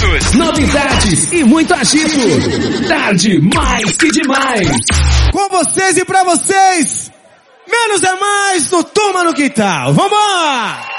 lançamentos, novidades e muito agito. Tarde mais que demais. Com vocês e pra vocês, menos é mais no Turma no Quintal. Vambora!